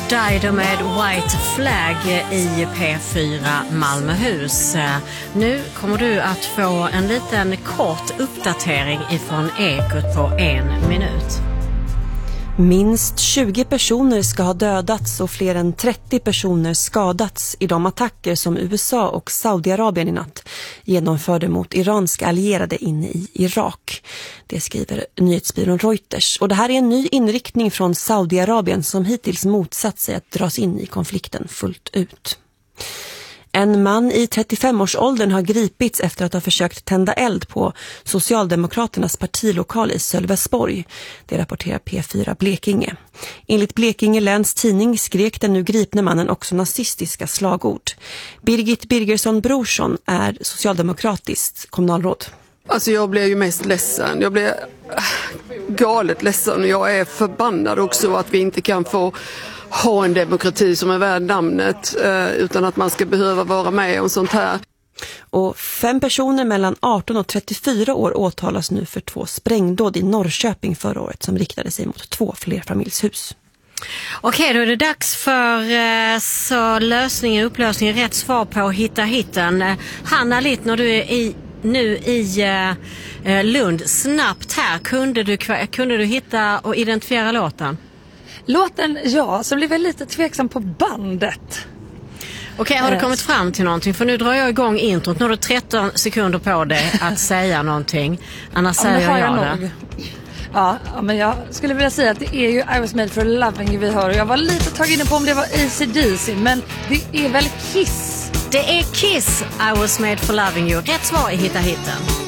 Dido med White Flag i P4 Malmöhus. Nu kommer du att få en liten kort uppdatering ifrån Ekot på 1 minut. Minst 20 personer ska ha dödats och fler än 30 personer skadats i de attacker som USA och Saudiarabien i natt genomförde mot iranska allierade inne i Irak. Det skriver nyhetsbyrån Reuters. Och det här är en ny inriktning från Saudiarabien som hittills motsatt sig att dras in i konflikten fullt ut. En man i 35-årsåldern har gripits efter att ha försökt tända eld på Socialdemokraternas partilokal i Sölvesborg. Det rapporterar P4 Blekinge. Enligt Blekinge läns tidning skrek den nu gripne mannen också nazistiska slagord. Birgit Birgersson Brorsson är socialdemokratiskt kommunalråd. Alltså jag blev ju mest ledsen. Jag blev galet ledsen. Jag är förbannad också att vi inte kan få ha en demokrati som är värd namnet utan att man ska behöva vara med om sånt här. Och 5 personer mellan 18 och 34 år åtalas nu för 2 sprängdåd i Norrköping förra året som riktade sig mot 2 flerfamiljshus. Okej, då är det dags för så upplösningen, rätt svar på hitta hitten. Hanna Litt, när du är nu i Lund, snabbt här, kunde du hitta och identifiera låten? Låten, ja, så blev jag lite tveksam på bandet. Okej, har du kommit fram till någonting? För nu drar jag igång introt. Nu har du 13 sekunder på dig att säga någonting. Annars säger jag det. Ja, men jag skulle vilja säga att det är ju I was made for loving you vi hör. Jag var lite tagen på om det var AC/DC, men det är väl Kiss. Det är Kiss, I was made for loving you. Rätt svar i hitta hitten.